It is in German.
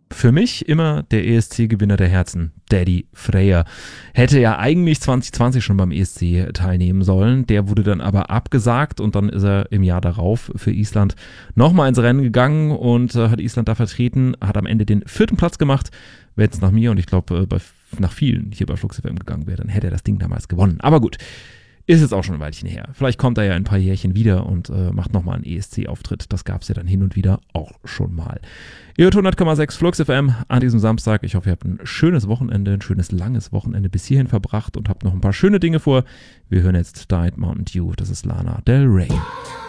Für mich immer der ESC-Gewinner der Herzen, Daddy Freyr. Hätte ja eigentlich 2020 schon beim ESC teilnehmen sollen. Der wurde dann aber abgesagt und dann ist er im Jahr darauf für Island nochmal ins Rennen gegangen und hat Island da vertreten, hat am Ende den 4. Platz gemacht. Wäre jetzt nach mir und ich glaube nach vielen hier bei Flux FM gegangen wäre, dann hätte er das Ding damals gewonnen. Aber gut, ist jetzt auch schon ein Weilchen her. Vielleicht kommt er ja in ein paar Jährchen wieder und macht nochmal einen ESC-Auftritt. Das gab es ja dann hin und wieder auch schon mal. Ihr hört 100,6 Flux FM an diesem Samstag. Ich hoffe, ihr habt ein schönes Wochenende, ein schönes langes Wochenende bis hierhin verbracht und habt noch ein paar schöne Dinge vor. Wir hören jetzt Diet Mountain Dew. Das ist Lana Del Rey.